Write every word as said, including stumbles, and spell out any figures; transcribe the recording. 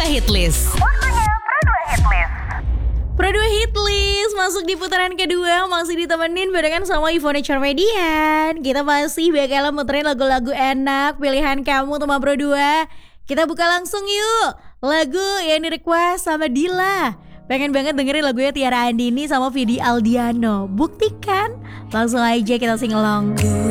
Hitlist. Waktunya Pro dua Hitlist. Pro dua Hitlist masuk di putaran kedua, masih ditemenin barengan sama Ivone Charmedian. Kita masih bakal muterin lagu-lagu enak pilihan kamu teman Pro dua. Kita buka langsung yuk. Lagu yang di-request sama Dila. Pengen banget dengerin lagunya Tiara Andini sama Vidi Aldiano. Buktikan. Langsung aja kita sing along.